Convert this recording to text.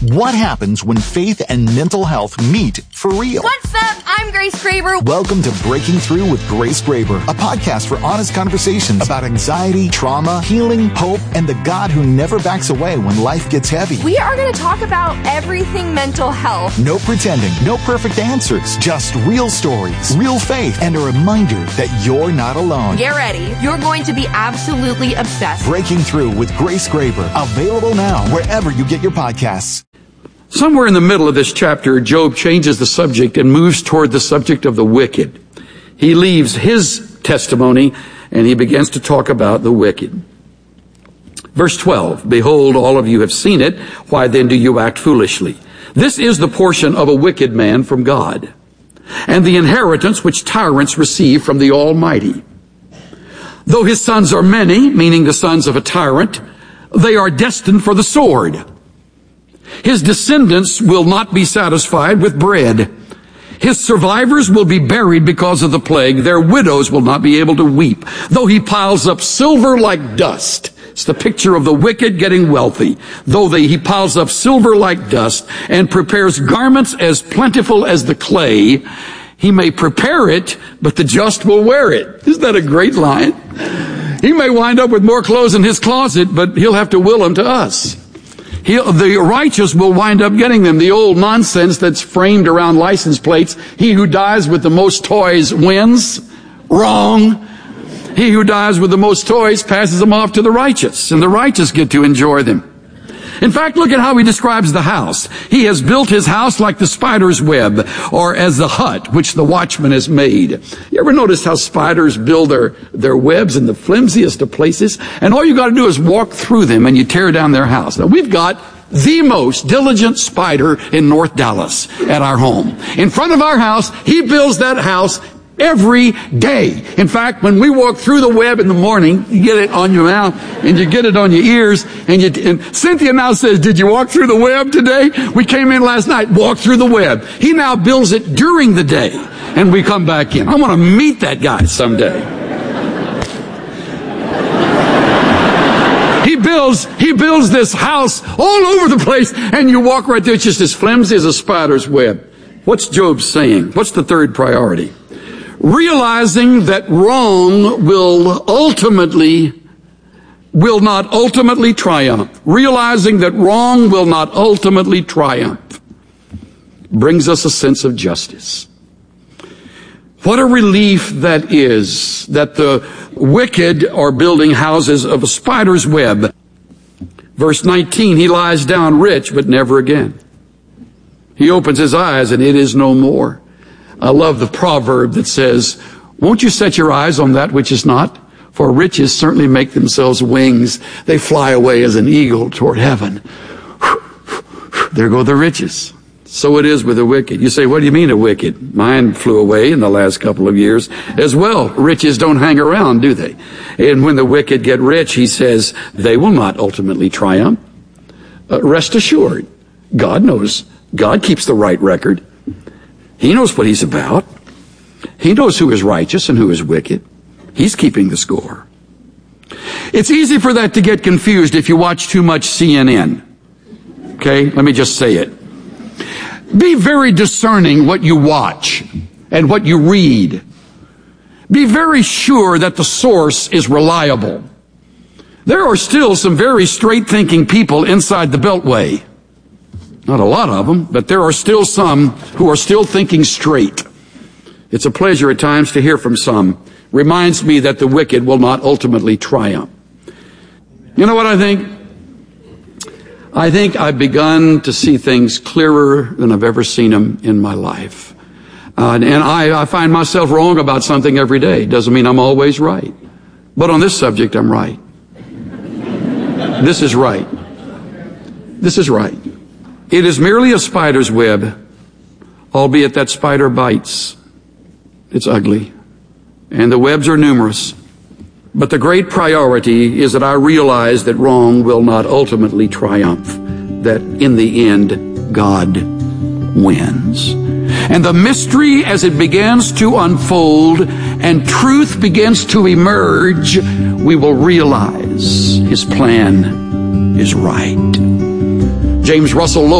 What happens when faith and mental health meet for real? What's up? I'm Grace Graber. Welcome to Breaking Through with Grace Graber, a podcast for honest conversations about anxiety, trauma, healing, hope, and the God who never backs away when life gets heavy. We are going to talk about everything mental health. No pretending, no perfect answers, just real stories, real faith, and a reminder that you're not alone. Get ready. You're going to be absolutely obsessed. Breaking Through with Grace Graber, available now wherever you get your podcasts. Somewhere in the middle of this chapter, Job changes the subject and moves toward the subject of the wicked. He leaves his testimony and he begins to talk about the wicked. Verse 12, behold, all of you have seen it. Why then do you act foolishly? This is the portion of a wicked man from God, and the inheritance which tyrants receive from the Almighty. Though his sons are many, meaning the sons of a tyrant, they are destined for the sword. His descendants will not be satisfied with bread. His survivors will be buried because of the plague. Their widows will not be able to weep. Though he piles up silver like dust. It's the picture of the wicked getting wealthy. Though he piles up silver like dust and prepares garments as plentiful as the clay, he may prepare it, but the just will wear it. Isn't that a great line? He may wind up with more clothes in his closet, but he'll have to will them to us. The righteous will wind up getting them. The old nonsense that's framed around license plates. He who dies with the most toys wins. Wrong. He who dies with the most toys passes them off to the righteous, and the righteous get to enjoy them. In fact, look at how he describes the house. He has built his house like the spider's web, or as the hut which the watchman has made. You ever notice how spiders build their webs in the flimsiest of places? And all you got to do is walk through them and you tear down their house. Now, we've got the most diligent spider in North Dallas at our home. In front of our house, he builds that house every day. In fact, when we walk through the web in the morning, you get it on your mouth and you get it on your ears. And Cynthia now says, did you walk through the web today? We came in last night, walked through the web. He now builds it during the day and we come back in. I want to meet that guy someday. He builds this house all over the place and you walk right there. It's just as flimsy as a spider's web. What's Job saying? What's the third priority? Realizing that wrong will not ultimately triumph. Realizing that wrong will not ultimately triumph brings us a sense of justice. What a relief that is, that the wicked are building houses of a spider's web. Verse 19, he lies down rich, but never again. He opens his eyes and it is no more. I love the proverb that says, won't you set your eyes on that which is not? For riches certainly make themselves wings. They fly away as an eagle toward heaven. There go the riches. So it is with the wicked. You say, what do you mean a wicked? Mine flew away in the last couple of years as well. Riches don't hang around, do they? And when the wicked get rich, he says, they will not ultimately triumph. Rest assured, God knows. God keeps the right record. He knows what he's about. He knows who is righteous and who is wicked. He's keeping the score. It's easy for that to get confused if you watch too much CNN. Okay, let me just say it. Be very discerning what you watch and what you read. Be very sure that the source is reliable. There are still some very straight-thinking people inside the Beltway. Not a lot of them, but there are still some who are still thinking straight. It's a pleasure at times to hear from some. Reminds me that the wicked will not ultimately triumph. You know what I think? I think I've begun to see things clearer than I've ever seen them in my life. And I find myself wrong about something every day. Doesn't mean I'm always right. But on this subject, I'm right. This is right. This is right. It is merely a spider's web, albeit that spider bites. It's ugly. And the webs are numerous. But the great priority is that I realize that wrong will not ultimately triumph. That in the end, God wins. And the mystery as it begins to unfold and truth begins to emerge, we will realize his plan is right. James Russell Lowe